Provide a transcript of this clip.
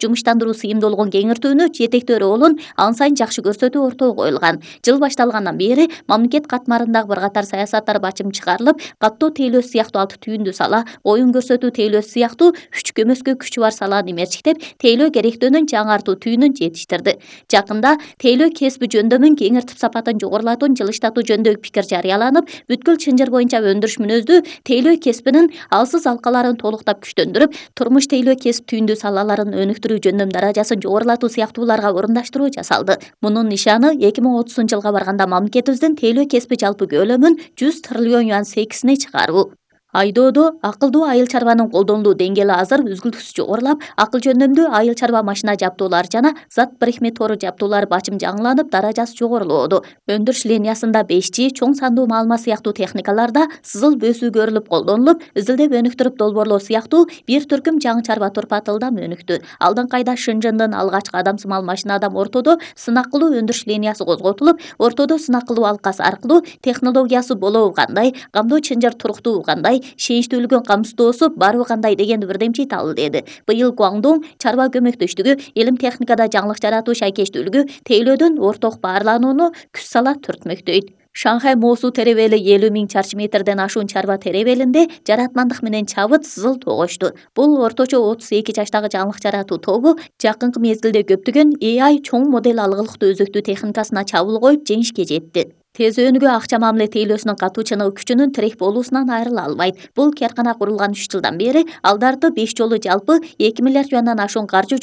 жумуштандыруу сыйымдуулугун кеңейтүүнү жетектөө ролун ан сайын жакшы көрсөтүү ортого коюлган. Жыл башталгандан бери мамлекет катмарындагы бир катар саясаттар бачым чыгарылып, каттоо тейлөөсү сыяктуу 6 түйүндүү сала, оюн көрсөтүү тейлөөсү сыяктуу 3 көмөскө күчү бар саланы мерчиктеп, тейлөө керектөөнүн жаңартуу түйүнүн жетиштирди. Жакында тейлөө кесиби жөндөмүн кеңиртип сапатын жогорулатууну жылыштатуу жөнүндөгү пикир жарыяланып, бүткүл Чынжыр боюнча өндүрүш мүнөздүү тейлөө кесибинин алсыз алкаларын толуктап күчтөндүрүп, турмуш тейлөө кесип түйүндүү салаларын өнүктүрүү жөндөм даражасын жогорулатуу сыяктууларга орундаштыруу жасалды. Мунун нишаны 2030-жылга барганда мамлекетибиздин тейлөө кесиби жалпы көлөмүн 100 триллион юан секисине чыгаруу. Айдоодо акылдуу айыл чарбанын колдонулуу деңгээли азыр үзгүлтүксүз жогорулап, акыл жөндөмдүү айыл чарба машина жабдуулары жана зат брехме тору жабдуулары бачым жаңыланып, даражасы жогорулоодо. Өндүрүш линиясында 5G, чоң сандуу маалымат сыяктуу техникаларда сызыл бөөсүү көрүлүп колдонулуп, изилдеп өнүктүрүп долбоорлоо сыяктуу бир түркүм жаңы чарба турпаты ылдам өнүктү. Алдыңкы айда Шынжындын алгачкы адамсымал машина адам ортодо сынак кылуу өндүрүш линиясы козготулуп, ортодо сынак кылуу алкасы аркылуу технологиясы болобу кандай, камдоо Чынжыр туруктуубу кандай, шейиштүүлүгүн камсыздоосу барбы кандай дегенди бирдемчи айталы деди. Быйыл Гуаңдун чарба көмөктөштүгү, илим техникада жаңылык жаратуу шайкештүүлүгү тейлөөдөн орток баарланууну күч сала түртмөктөйт. Шанхай Моосу теребели 50 000 чарчы метрден ашуун чарба теребелинде жаратмандык менен чабыт сызыл тогошту. Бул орточо 32 жаштагы жаңылык жаратуу тобу жакынкы мезгилде көптөгөн AI чоң модель алгылыктуу өзөктүү техникасына чабуул коюп жеңишке жетти. Тез өнүгүү акча мамиле тейлөөсүнүн катуу чыныгы күчүнүн тирек болуусунан айрыла албайт. Бул кээркана курулган 3 жылдан бери алдарты 5 жолу жалпы 2 миллиард юандан ашуун каржы